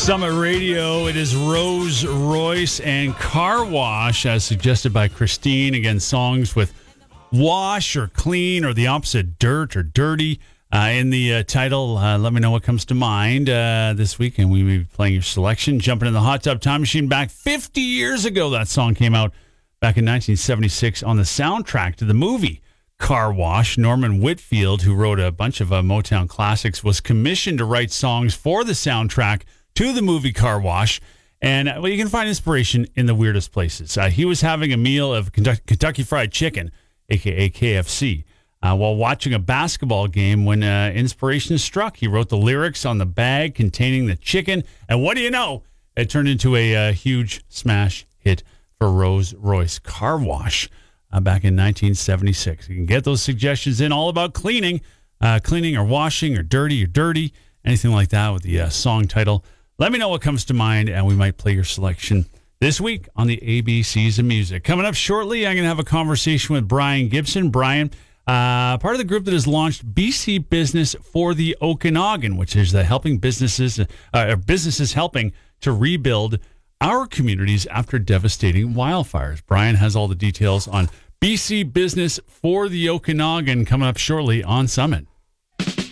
Summit Radio. It is Rose Royce and Car Wash, as suggested by Christine. Again, songs with wash or clean or the opposite, dirt or dirty. In the title, let me know what comes to mind this week, and we will be playing your selection. Jumping in the Hot Tub Time Machine back 50 years ago. That song came out back in 1976 on the soundtrack to the movie Car Wash. Norman Whitfield, who wrote a bunch of Motown classics, was commissioned to write songs for the soundtrack to the movie Car Wash. And well, you can find inspiration in the weirdest places. He was having a meal of Kentucky Fried Chicken, a.k.a. KFC, while watching a basketball game when inspiration struck. He wrote the lyrics on the bag containing the chicken. And what do you know? It turned into a huge smash hit for Rose Royce, Car Wash, back in 1976. You can get those suggestions in all about cleaning or washing or dirty, anything like that with the song title. Let me know what comes to mind, and we might play your selection this week on the ABCs of Music. Coming up shortly, I'm going to have a conversation with Brian Gibson. Brian, part of the group that has launched BC Business for the Okanagan, which is helping businesses helping to rebuild our communities after devastating wildfires. Brian has all the details on BC Business for the Okanagan coming up shortly on Summit.